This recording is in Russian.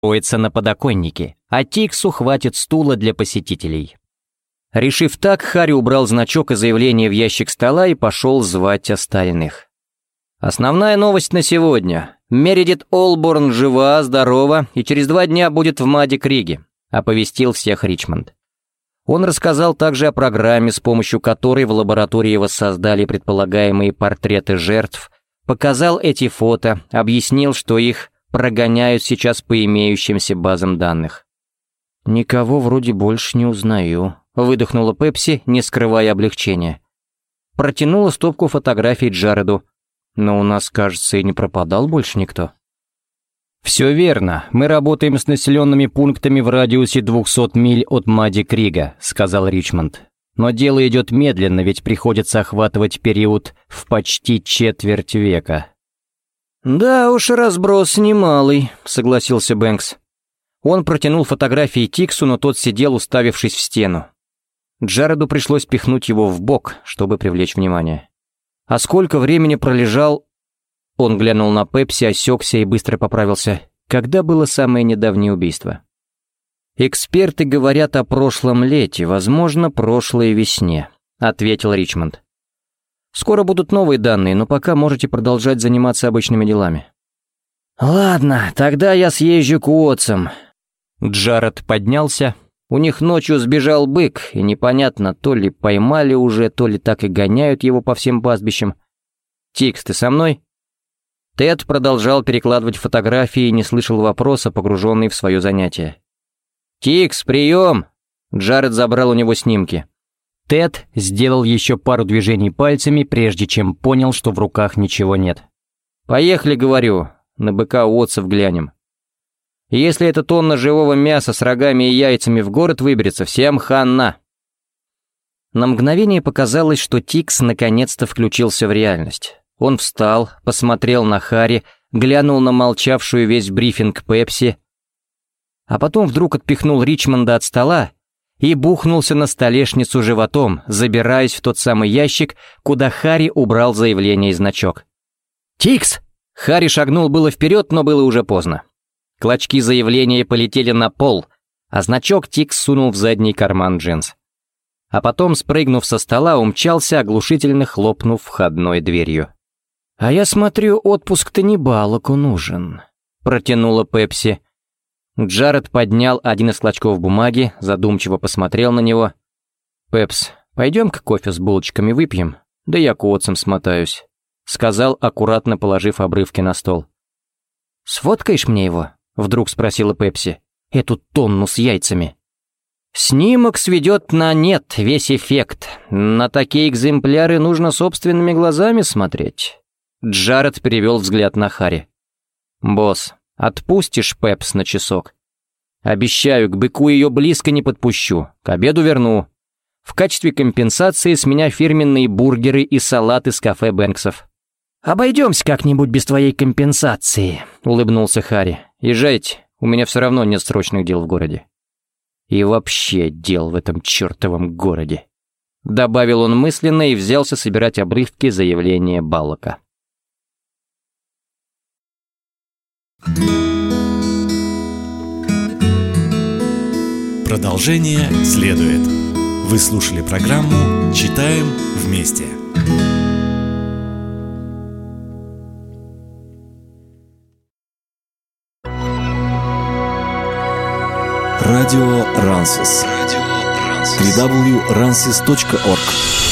устроиться на подоконнике, а Тиксу хватит стула для посетителей. Решив так, Харри убрал значок и заявление в ящик стола и пошел звать остальных. Основная новость на сегодня. Мередит Олборн жива, здорова и через 2 дня будет в Мадди-Криге, оповестил всех Ричмонд. Он рассказал также о программе, с помощью которой в лаборатории воссоздали предполагаемые портреты жертв, показал эти фото, объяснил, что их прогоняют сейчас по имеющимся базам данных. «Никого вроде больше не узнаю», — выдохнула Пепси, не скрывая облегчения. Протянула стопку фотографий Джареду. «Но у нас, кажется, и не пропадал больше никто». «Все верно. Мы работаем с населенными пунктами в радиусе 200 миль от Мадди-Крига», — сказал Ричмонд. «Но дело идет медленно, ведь приходится охватывать период в почти четверть века». «Да уж, разброс немалый», — согласился Бэнкс. Он протянул фотографии Тиксу, но тот сидел, уставившись в стену. Джареду пришлось пихнуть его в бок, чтобы привлечь внимание. «А сколько времени пролежал...» Он глянул на Пепси, осекся и быстро поправился. «Когда было самое недавнее убийство?» «Эксперты говорят о прошлом лете, возможно, прошлой весне», — ответил Ричмонд. «Скоро будут новые данные, но пока можете продолжать заниматься обычными делами». «Ладно, тогда я съезжу к Уотсам». Джаред поднялся. У них ночью сбежал бык, и непонятно, то ли поймали уже, то ли так и гоняют его по всем пастбищам. «Тикс, ты со мной?» Тед продолжал перекладывать фотографии и не слышал вопроса, погруженный в свое занятие. «Тикс, прием!» Джаред забрал у него снимки. Тед сделал еще пару движений пальцами, прежде чем понял, что в руках ничего нет. «Поехали, говорю, на быка Уотсов глянем. Если эта тонна живого мяса с рогами и яйцами в город выберется, всем хана». На мгновение показалось, что Тикс наконец-то включился в реальность. Он встал, посмотрел на Харри, глянул на молчавшую весь брифинг Пепси, а потом вдруг отпихнул Ричмонда от стола и бухнулся на столешницу животом, забираясь в тот самый ящик, куда Харри убрал заявление и значок. «Тикс!» Харри шагнул было вперед, но было уже поздно. Клочки заявления полетели на пол, а значок Тикс сунул в задний карман джинс. А потом, спрыгнув со стола, умчался, оглушительно хлопнув входной дверью. «А я смотрю, отпуск-то не Балоку нужен», — протянула Пепси. Джаред поднял один из клочков бумаги, задумчиво посмотрел на него. «Пепс, пойдем-ка кофе с булочками выпьем, да я к Уотсам смотаюсь», — сказал, аккуратно положив обрывки на стол. «Сфоткаешь мне его?» — вдруг спросила Пепси. «Эту тонну с яйцами». «Снимок сведет на нет весь эффект. На такие экземпляры нужно собственными глазами смотреть». Джаред перевел взгляд на Харри. «Босс, отпустишь Пепс на часок? Обещаю, к быку ее близко не подпущу, к обеду верну. В качестве компенсации с меня фирменные бургеры и салат из кафе Бэнксов». «Обойдемся как-нибудь без твоей компенсации», — улыбнулся Харри. «Езжайте, у меня все равно нет срочных дел в городе». «И вообще дел в этом чертовом городе», — добавил он мысленно и взялся собирать обрывки заявления Баллока. Продолжение следует. Вы слушали программу «Читаем вместе». Радио Рансис. www.ransis.org